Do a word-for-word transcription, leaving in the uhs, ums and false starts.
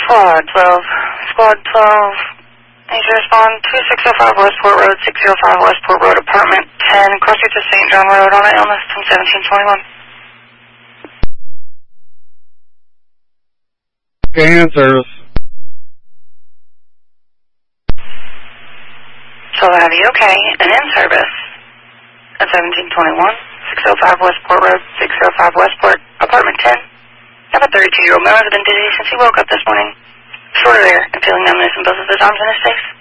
Squad twelve. Squad twelve. Need to respond two six zero five Westport Road, six zero five Westport Road, apartment ten, cross to Saint John Road on an illness from seventeen twenty-one. Okay, in service. So I have you okay and in service at seventeen twenty-one, six zero five Westport Road, six zero five Westport, apartment ten. I have a thirty-two-year-old male who has been dizzy since he woke up this morning. Short of air and feeling numbness in both of his arms and his face.